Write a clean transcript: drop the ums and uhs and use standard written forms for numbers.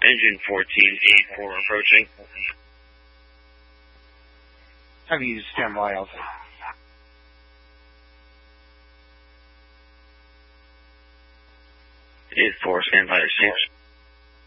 Engine 1484 approaching. Have you used standby Alpha? 84, standby 6.